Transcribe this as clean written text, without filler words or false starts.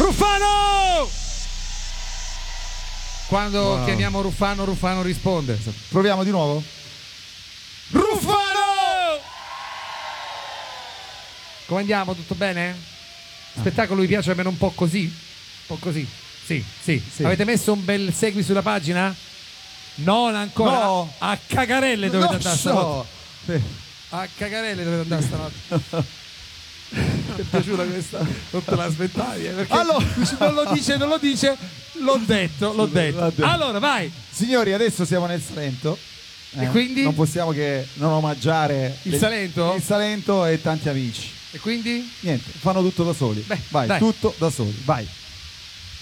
Ruffano! Quando chiamiamo Ruffano, Ruffano risponde. Proviamo di nuovo. Ruffano! Come andiamo? Tutto bene? Spettacolo vi piace almeno un po' così? Un po' così? Sì. Avete messo un bel segui sulla pagina? Non ancora. No. A cagarelle dovete andare stanotte. Sì. A cagarelle dovete andare stanotte. Ti è piaciuta questa? Non te l'aspettavi, perché Allora. non lo dice, l'ho detto. Allora vai. Signori, adesso siamo nel Salento. E quindi? Non possiamo che non omaggiare Il Salento? Il Salento e tanti amici. E quindi? Niente, fanno tutto da soli. Beh, vai, dai. tutto da soli. Vai.